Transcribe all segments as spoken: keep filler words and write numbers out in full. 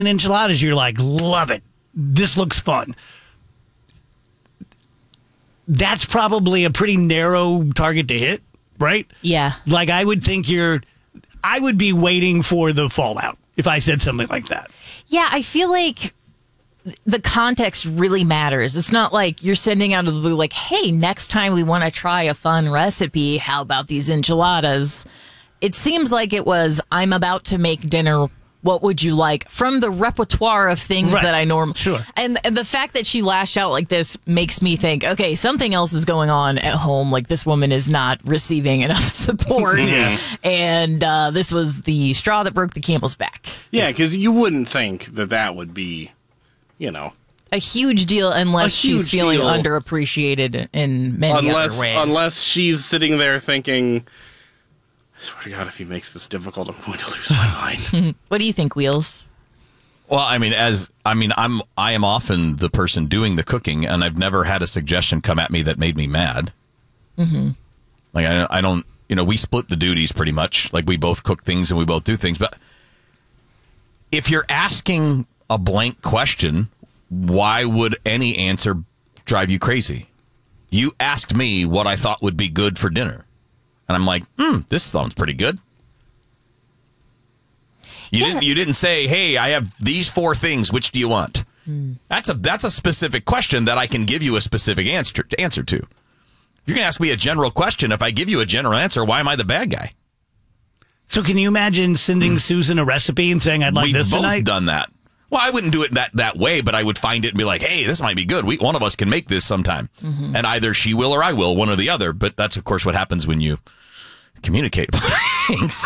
enchiladas, you're like, love it. This looks fun. That's probably a pretty narrow target to hit, right? Yeah. Like, I would think you're, I would be waiting for the fallout if I said something like that. Yeah, I feel like the context really matters. It's not like you're sending out of the blue like, hey, next time we want to try a fun recipe, how about these enchiladas? It seems like it was, I'm about to make dinner. What would you like? From the repertoire of things right. that I normally... Sure. And, and the fact that she lashed out like this makes me think, okay, something else is going on at home. Like, this woman is not receiving enough support. Yeah. And uh, this was the straw that broke the camel's back. Yeah, because you wouldn't think that that would be, you know... A huge deal unless she's feeling deal. underappreciated in many unless, other ways. Unless she's sitting there thinking... I swear to God, if he makes this difficult, I'm going to lose my mind. What do you think, Wheels? Well, I mean, as I mean, I'm I am often the person doing the cooking, and I've never had a suggestion come at me that made me mad. Mm-hmm. Like I, I don't, you know, we split the duties pretty much. Like we both cook things and we both do things. But if you're asking a blank question, why would any answer drive you crazy? You asked me what I thought would be good for dinner. And I'm like, hmm, this sounds pretty good. You yeah. didn't. You didn't say, "Hey, I have these four things. Which do you want?" Hmm. That's a that's a specific question that I can give you a specific answer answer to. You're gonna ask me a general question. If I give you a general answer, why am I the bad guy? So, can you imagine sending Susan a recipe and saying, "I'd like We've this both tonight"? Done that. Well, I wouldn't do it that, that way, but I would find it and be like, hey, this might be good. We, one of us can make this sometime. Mm-hmm. And either she will or I will, one or the other. But that's, of course, what happens when you communicate things.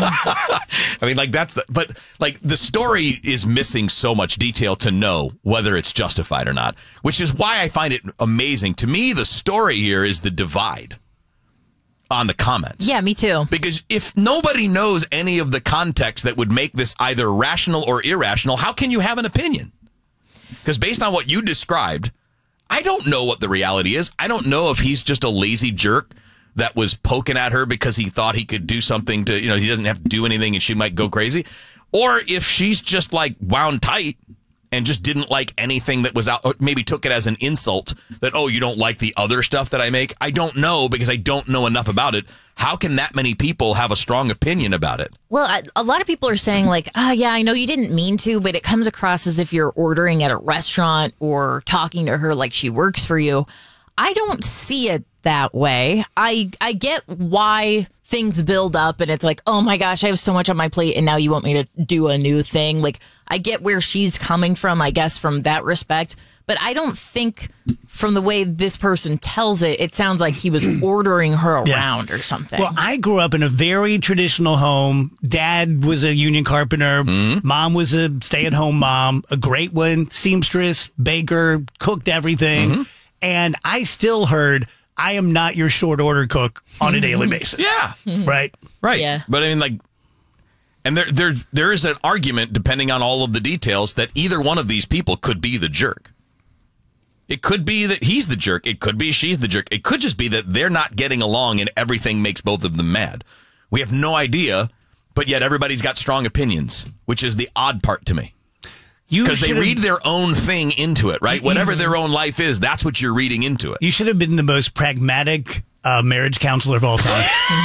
I mean, like, that's the, but, like, the story is missing so much detail to know whether it's justified or not, which is why I find it amazing. To me, the story here is the divide on the comments. Yeah, me too. Because if nobody knows any of the context that would make this either rational or irrational, how can you have an opinion? Because based on what you described, I don't know what the reality is. I don't know if he's just a lazy jerk that was poking at her because he thought he could do something to, you know, he doesn't have to do anything and she might go crazy. Or if she's just like wound tight and just didn't like anything that was out, or maybe took it as an insult that, oh, you don't like the other stuff that I make. I don't know because I don't know enough about it. How can that many people have a strong opinion about it? Well, I, a lot of people are saying like, ah, oh, yeah, I know you didn't mean to, but it comes across as if you're ordering at a restaurant or talking to her like she works for you. I don't see it that way. I I get why things build up and it's like, oh my gosh, I have so much on my plate and now you want me to do a new thing. Like, I get where she's coming from, I guess, from that respect. But I don't think from the way this person tells it, it sounds like he was ordering her around yeah. or something. Well, I grew up in a very traditional home. Dad was a union carpenter. Mm-hmm. Mom was a stay-at-home mom, a great one, seamstress, baker, cooked everything. Mm-hmm. And I still heard, I am not your short order cook on a daily basis. Yeah. Right? Right. Yeah. But I mean, like, and there, there, there is an argument, depending on all of the details, that either one of these people could be the jerk. It could be that he's the jerk. It could be she's the jerk. It could just be that they're not getting along and everything makes both of them mad. We have no idea, but yet everybody's got strong opinions, which is the odd part to me. Because they read their own thing into it, right? Whatever their own life is, that's what you're reading into it. You should have been the most pragmatic uh, marriage counselor of all time.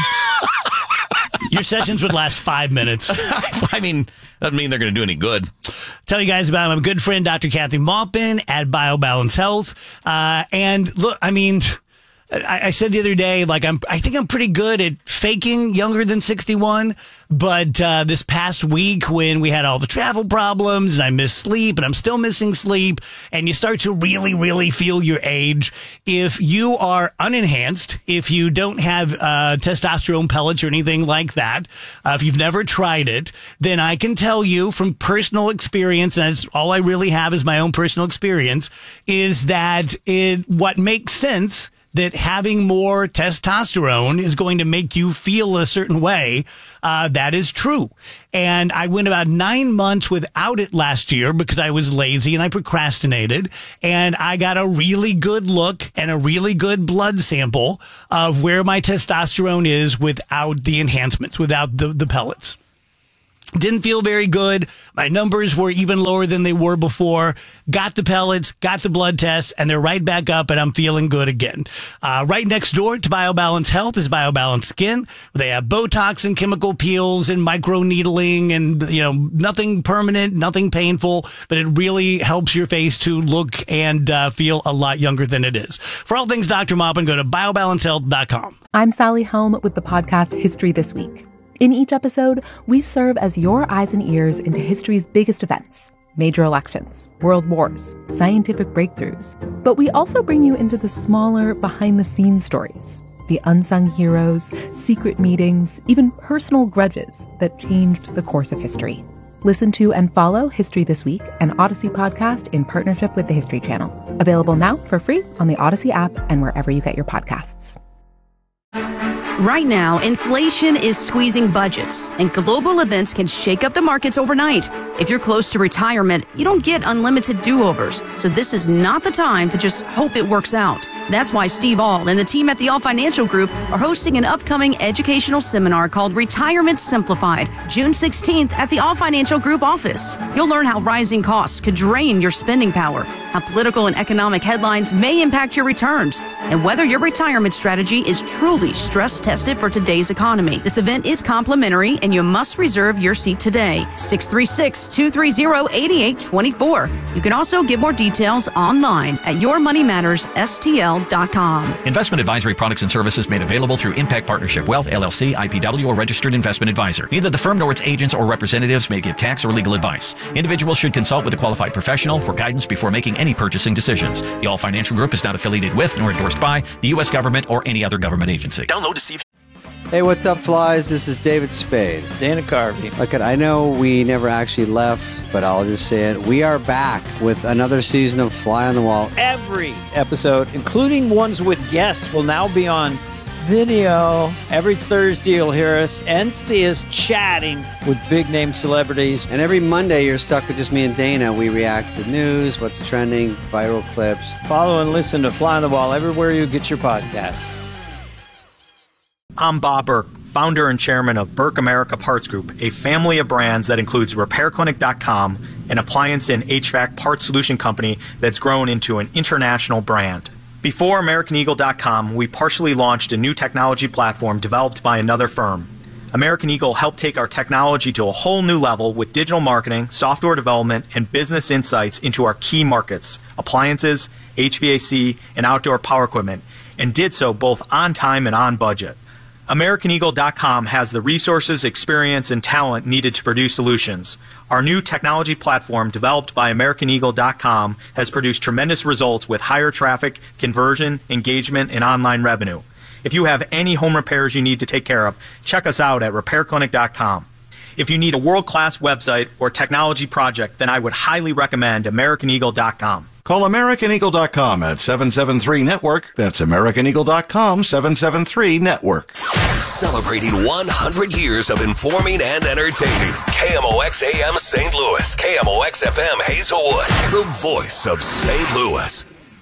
Your sessions would last five minutes. I mean, doesn't mean they're going to do any good. Tell you guys about my good friend, Doctor Kathy Maupin at BioBalance Health. Uh, and look, I mean, I, I said the other day, like, I'm, I think I'm pretty good at faking younger than sixty-one. But uh, this past week when we had all the travel problems and I missed sleep and I'm still missing sleep and you start to really, really feel your age. If you are unenhanced, if you don't have uh, testosterone pellets or anything like that, uh, if you've never tried it, then I can tell you from personal experience, and it's all I really have is my own personal experience, is that it what makes sense that having more testosterone is going to make you feel a certain way. Uh, that is true. And I went about nine months without it last year because I was lazy and I procrastinated. And I got a really good look and a really good blood sample of where my testosterone is without the enhancements, without the, the pellets. Didn't feel very good. My numbers were even lower than they were before. Got the pellets, got the blood tests, and they're right back up, and I'm feeling good again. Uh, right next door to BioBalance Health is BioBalance Skin. They have Botox and chemical peels and micro needling and, you know, nothing permanent, nothing painful, but it really helps your face to look and uh, feel a lot younger than it is. For all things Doctor Maupin, go to bio balance health dot com. I'm Sally Helm with the podcast History This Week. In each episode, we serve as your eyes and ears into history's biggest events, major elections, world wars, scientific breakthroughs. But we also bring you into the smaller, behind-the-scenes stories, the unsung heroes, secret meetings, even personal grudges that changed the course of history. Listen to and follow History This Week, an Odyssey podcast in partnership with the History Channel. Available now for free on the Odyssey app and wherever you get your podcasts. Right now, inflation is squeezing budgets, and global events can shake up the markets overnight. If you're close to retirement, you don't get unlimited do-overs, so this is not the time to just hope it works out. That's why Steve Aul and the team at the Aul Financial Group are hosting an upcoming educational seminar called Retirement Simplified, June sixteenth at the Aul Financial Group office. You'll learn how rising costs could drain your spending power, how political and economic headlines may impact your returns, and whether your retirement strategy is truly stress-tested for today's economy. This event is complimentary, and you must reserve your seat today. six three six, two three zero, eight eight two four. You can also get more details online at your money matters S T L dot com. Investment advisory products and services made available through Impact Partnership Wealth, L L C, I P W, or registered investment advisor. Neither the firm nor its agents or representatives may give tax or legal advice. Individuals should consult with a qualified professional for guidance before making any purchasing decisions. The Aul Financial Group is not affiliated with nor endorsed by the U S government or any other government agency. Download to see. Hey, what's up, flies? This is David Spade. Dana Carvey. Look, I know we never actually left, but I'll just say it. We are back with another season of Fly on the Wall. Every episode, including ones with guests, will now be on video. Every Thursday, you'll hear us and see us chatting with big-name celebrities. And every Monday, you're stuck with just me and Dana. We react to news, what's trending, viral clips. Follow and listen to Fly on the Wall everywhere you get your podcasts. I'm Bob Burke, founder and chairman of Burke America Parts Group, a family of brands that includes repair clinic dot com, an appliance and H V A C parts solution company that's grown into an international brand. Before American Eagle dot com, we partially launched a new technology platform developed by another firm. American Eagle helped take our technology to a whole new level with digital marketing, software development, and business insights into our key markets, appliances, H V A C, and outdoor power equipment, and did so both on time and on budget. American Eagle dot com has the resources, experience, and talent needed to produce solutions. Our new technology platform, developed by American Eagle dot com, has produced tremendous results with higher traffic, conversion, engagement, and online revenue. If you have any home repairs you need to take care of, check us out at repair clinic dot com. If you need a world-class website or technology project, then I would highly recommend American Eagle dot com. Call American Eagle dot com at seven seven three network. That's American Eagle dot com, seven seven three network. Celebrating one hundred years of informing and entertaining. K M O X A M Saint Louis. K M O X F M Hazelwood. The voice of Saint Louis.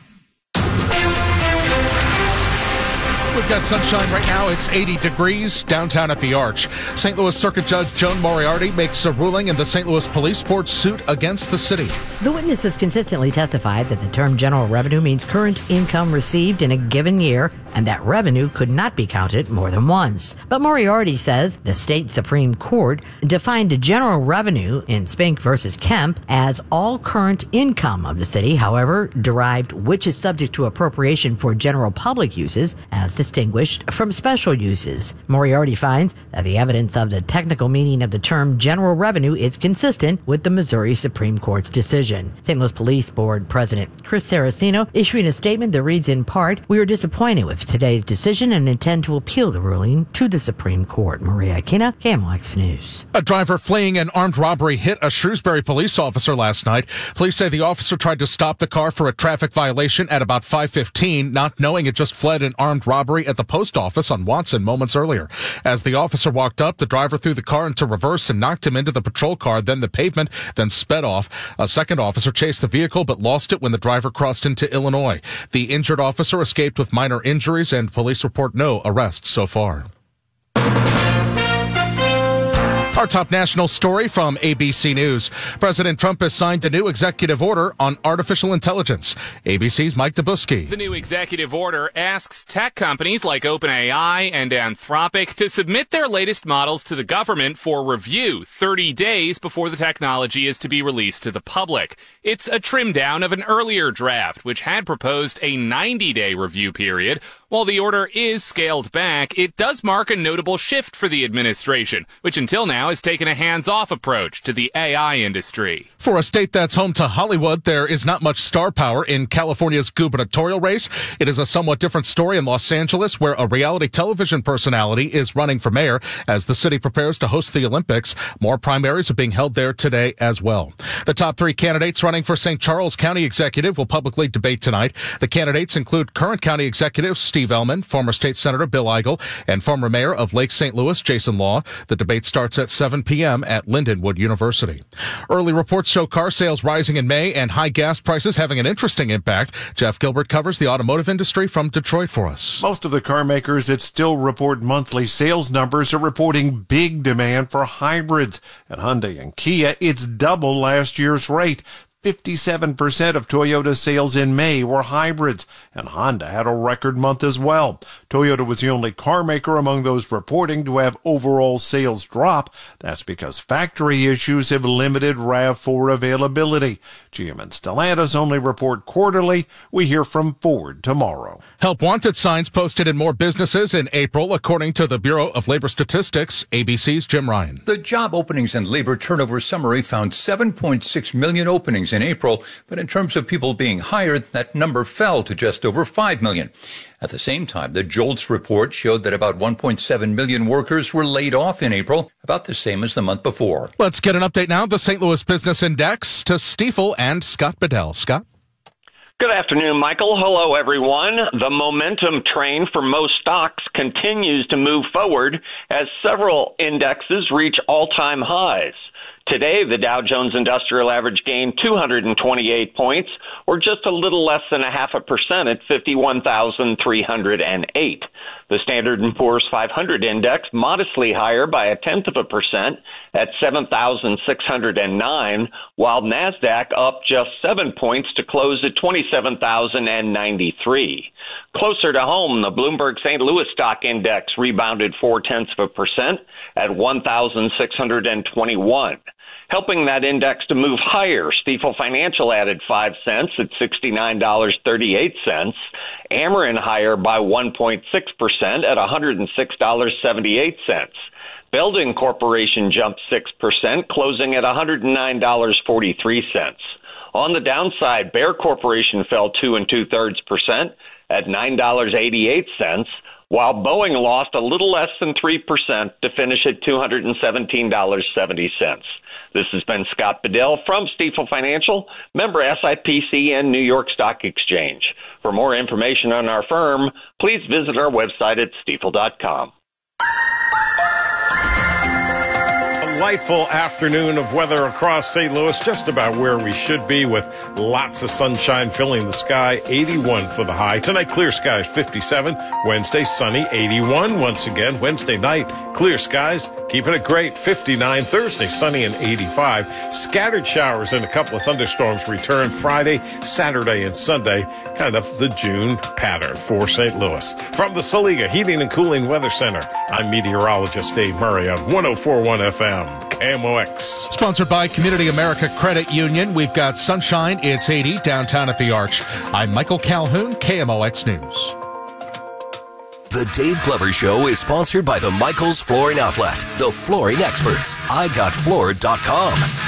We've got sunshine right now. It's eighty degrees downtown at the Arch. Saint Louis Circuit Judge Joan Moriarty makes a ruling in the Saint Louis Police Board's suit against the city. The witnesses consistently testified that the term general revenue means current income received in a given year, and that revenue could not be counted more than once. But Moriarty says the state Supreme Court defined general revenue in Spink versus Kemp as all current income of the city, however, derived which is subject to appropriation for general public uses as distinguished from special uses. Moriarty finds that the evidence of the technical meaning of the term general revenue is consistent with the Missouri Supreme Court's decision. Saint Louis Police Board President Chris Saraceno issuing a statement that reads in part, "We are disappointed with today's decision and intend to appeal the ruling to the Supreme Court." Maria Aquina, K M O X News. A driver fleeing an armed robbery hit a Shrewsbury police officer last night. Police say the officer tried to stop the car for a traffic violation at about five fifteen, not knowing it just fled an armed robbery at the post office on Watson moments earlier. As the officer walked up, the driver threw the car into reverse and knocked him into the patrol car, then the pavement, then sped off. A second officer chased the vehicle but lost it when the driver crossed into Illinois. The injured officer escaped with minor injuries, and police report no arrests so far. Our top national story from A B C News. President Trump has signed a new executive order on artificial intelligence. A B C's Mike Dabuski. The new executive order asks tech companies like OpenAI and Anthropic to submit their latest models to the government for review thirty days before the technology is to be released to the public. It's a trim down of an earlier draft, which had proposed a ninety-day review period. While the order is scaled back, it does mark a notable shift for the administration, which until now has taken a hands-off approach to the A I industry. For a state that's home to Hollywood, there is not much star power in California's gubernatorial race. It is a somewhat different story in Los Angeles, where a reality television personality is running for mayor as the city prepares to host the Olympics. More primaries are being held there today as well. The top three candidates running for Saint Charles County Executive will publicly debate tonight. The candidates include current county executive Steve Ellman, former state senator Bill Eigel, and former mayor of Lake Saint Louis, Jason Law. The debate starts at seven p.m. at Lindenwood University. Early reports show car sales rising in May and high gas prices having an interesting impact. Jeff Gilbert covers the automotive industry from Detroit for us. Most of the car makers that still report monthly sales numbers are reporting big demand for hybrids. At Hyundai and Kia, it's double last year's rate. fifty-seven percent of Toyota sales in May were hybrids, and Honda had a record month as well. Toyota was the only car maker among those reporting to have overall sales drop. That's because factory issues have limited RAV four availability. G M and Stellantis only report quarterly. We hear from Ford tomorrow. Help wanted signs posted in more businesses in April, according to the Bureau of Labor Statistics. A B C's Jim Ryan. The job openings and labor turnover summary found seven point six million openings in April, but in terms of people being hired, that number fell to just over five million. At the same time, the JOLTS report showed that about one point seven million workers were laid off in April, about the same as the month before. Let's get an update now. The Saint Louis Business Index to Stifel and Scott Bedell. Scott? Good afternoon, Michael. Hello, everyone. The momentum train for most stocks continues to move forward as several indexes reach all-time highs. Today, the Dow Jones Industrial Average gained two hundred twenty-eight points, or just a little less than a half a percent at fifty-one thousand three hundred eight. The Standard and Poor's five hundred index modestly higher by a tenth of a percent at seven thousand six hundred nine, while NASDAQ up just seven points to close at twenty-seven thousand ninety-three. Closer to home, the Bloomberg Saint Louis Stock Index rebounded four tenths of a percent at one thousand six hundred twenty-one. Helping that index to move higher, Stifel Financial added five cents at sixty-nine dollars and thirty-eight cents. Ameren higher by one point six percent at one hundred six dollars and seventy-eight cents. Belden Corporation jumped six percent, closing at one hundred nine dollars and forty-three cents. On the downside, Bayer Corporation fell two and two-thirds percent at nine dollars and eighty-eight cents, while Boeing lost a little less than three percent to finish at two hundred seventeen dollars and seventy cents. This has been Scott Bedell from Stifel Financial, member S I P C and New York Stock Exchange. For more information on our firm, please visit our website at stifel dot com. Delightful afternoon of weather across Saint Louis, just about where we should be, with lots of sunshine filling the sky. eighty-one for the high. Tonight, clear skies, fifty-seven. Wednesday, sunny, eighty-one. Once again, Wednesday night, clear skies, keeping it great, fifty-nine. Thursday, sunny and eighty-five. Scattered showers and a couple of thunderstorms return Friday, Saturday, and Sunday. Kind of the June pattern for Saint Louis. From the Saliga Heating and Cooling Weather Center, I'm meteorologist Dave Murray on one oh four point one F M. K M O X. Sponsored by Community America Credit Union. We've got sunshine. It's eighty downtown at the Arch. I'm Michael Calhoun, K M O X News. The Dave Glover Show is sponsored by the Michaels Flooring Outlet, the flooring experts. I got floored dot com.